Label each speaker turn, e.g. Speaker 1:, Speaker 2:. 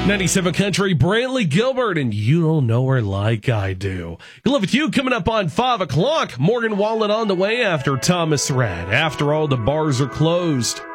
Speaker 1: 97 Country, Brantley Gilbert, and You Don't Know Her Like I Do. Good Love With You coming up on 5 o'clock. Morgan Wallen on the way after Thomas Rhett. After all, the bars are closed.